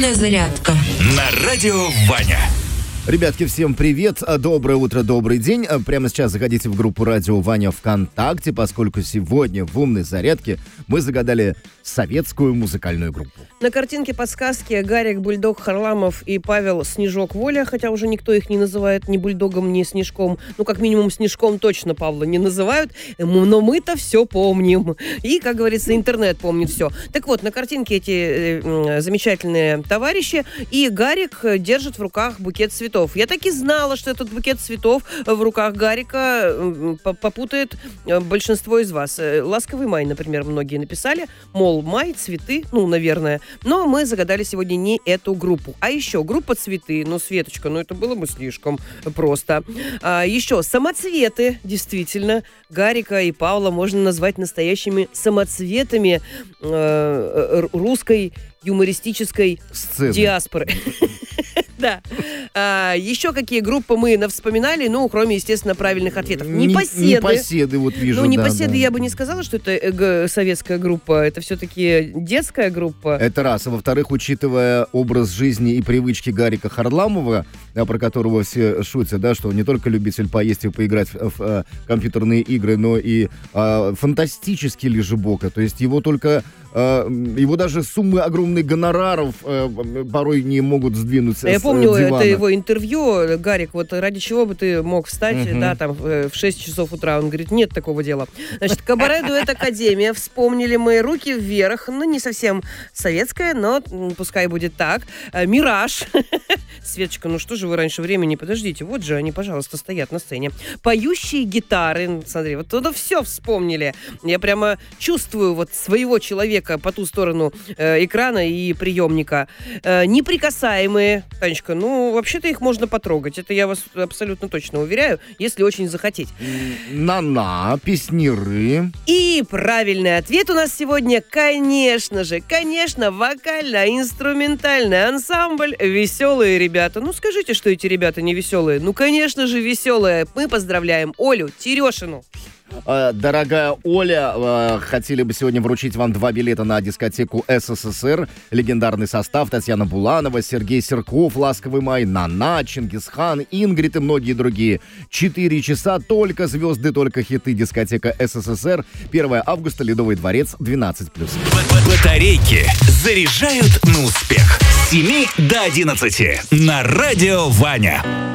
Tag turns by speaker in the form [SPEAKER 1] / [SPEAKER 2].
[SPEAKER 1] Музыкальная зарядка
[SPEAKER 2] на радио Ваня.
[SPEAKER 3] Ребятки, всем привет, доброе утро, добрый день. Прямо сейчас заходите в группу «Радио Ваня» ВКонтакте, поскольку сегодня в «Умной зарядке» мы загадали советскую музыкальную группу.
[SPEAKER 4] На картинке подсказки Гарик Бульдог Харламов и Павел Снежок Воля, хотя уже никто их не называет ни Бульдогом, ни Снежком. Ну, как минимум, Снежком точно Павла не называют, но мы-то все помним. И, как говорится, интернет помнит все. Так вот, на картинке эти замечательные товарищи, и Гарик держит в руках букет цветов. Я так и знала, что этот букет цветов в руках Гарика попутает большинство из вас. «Ласковый май», например, многие написали. Мол, май, цветы, ну, наверное. Но мы загадали сегодня не эту группу. А еще группа «Цветы». Ну, Светочка, ну это было бы слишком просто. Еще самоцветы, действительно. Гарика и Павла можно назвать настоящими самоцветами русской юмористической сцены. Диаспоры. Да. Еще какие группы мы навспоминали, ну, кроме, естественно, правильных ответов. Непоседы.
[SPEAKER 3] Непоседы, вот вижу.
[SPEAKER 4] Ну, Непоседы, да. Я бы не сказала, что это советская группа. Это все-таки детская группа.
[SPEAKER 3] Это раз. А во-вторых, учитывая образ жизни и привычки Гарика Харламова, про которого все шутят, да, что он не только любитель поесть и поиграть в компьютерные игры, но и фантастически лежебока. То есть его даже суммы огромных гонораров порой не могут сдвинуть с дивана.
[SPEAKER 4] Я помню, это его интервью. Гарик, вот ради чего бы ты мог встать, да, там, в 6 часов утра? Он говорит, нет такого дела. Значит, Кабаре Дуэт Академия. Вспомнили мы «Руки вверх». Ну, не совсем советская, но пускай будет так. «Мираж». Светочка, ну что же вы раньше времени? Подождите, вот же они, пожалуйста, стоят на сцене. «Поющие гитары». Смотри, вот туда все вспомнили. Я прямо чувствую вот своего человека по ту сторону экрана и приемника. «Неприкасаемые». Танечка, ну, вообще-то их можно потрогать. Это я вас абсолютно точно уверяю, если очень захотеть.
[SPEAKER 3] На-на, песниры.
[SPEAKER 4] И правильный ответ у нас сегодня, конечно, вокально-инструментальный ансамбль «Веселые ребята». Ну, скажите, что эти ребята не веселые. Ну, конечно же, веселые. Мы поздравляем Олю Терешину.
[SPEAKER 3] Дорогая Оля, хотели бы сегодня вручить вам 2 билета на дискотеку СССР. Легендарный состав: Татьяна Буланова, Сергей Серков, «Ласковый май», Нана, Чингисхан, Ингрид и многие другие. 4 часа, только звезды, только хиты. Дискотека СССР. 1 августа, Ледовый дворец, 12+.
[SPEAKER 2] Батарейки заряжают на успех. С 7 до 11 на радио Ваня.